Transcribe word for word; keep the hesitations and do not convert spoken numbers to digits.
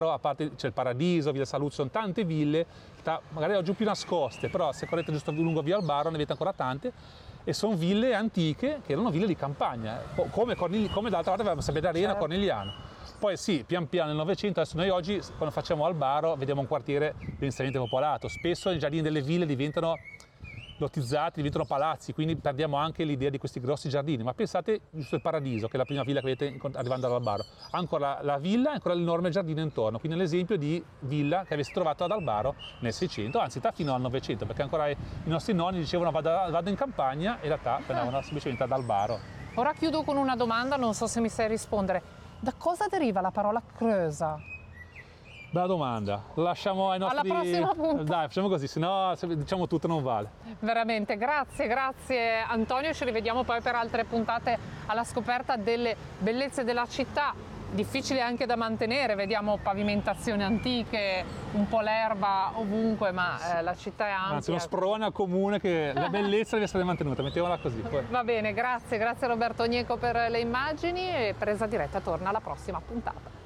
a parte c'è il Paradiso, Via Salute, sono tante ville, magari oggi più nascoste, però se correte giusto lungo Via Albaro ne vedete ancora tante, e sono ville antiche che erano ville di campagna, come, come d'altra parte avevamo Sabbia d'Arena, certo. Cornigliano. Poi sì, pian piano nel Novecento, adesso noi oggi quando facciamo Albaro vediamo un quartiere densamente popolato, spesso i giardini delle ville diventano lotizzati, diventano palazzi, quindi perdiamo anche l'idea di questi grossi giardini. Ma pensate giusto il Paradiso, che è la prima villa che vedete arrivando all'Albaro, ha ancora la villa e ancora l'enorme giardino intorno, quindi l'esempio di villa che avesse trovato ad Albaro nel Seicento, anzi da fino al Novecento, perché ancora i nostri nonni dicevano vado, vado in campagna e in realtà andavano semplicemente ad Albaro. Ora chiudo con una domanda, non so se mi sai rispondere. Da cosa deriva la parola Crösa? Bella domanda, lo lasciamo ai nostri... Alla prossima puntata. Dai, facciamo così, se no diciamo tutto non vale. Veramente, grazie, grazie Antonio, ci rivediamo poi per altre puntate alla scoperta delle bellezze della città, difficili anche da mantenere, vediamo pavimentazioni antiche, un po' l'erba ovunque, ma eh, la città è ampia. Anzi, uno sprone comune che la bellezza deve essere mantenuta, mettiamola così. Poi. Va bene, grazie, grazie a Roberto Gnecco per le immagini e Presa Diretta torna alla prossima puntata.